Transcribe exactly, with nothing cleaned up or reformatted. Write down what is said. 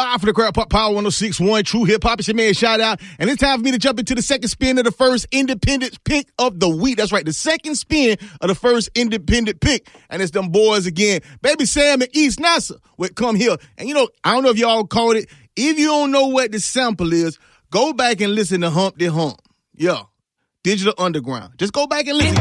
Live for the Crowd Pop Power one oh six point one, True Hip Hop. It's your man, Shout Out. And it's time for me to jump into the second spin of the first independent pick of the week. That's right, the second spin of the first independent pick. And it's them boys again. Baby Sam and East Nasa would come here. And you know, I don't know if y'all caught it. If you don't know what the sample is, go back and listen to Humpty Hump. Yeah. Digital Underground. Just go back and listen.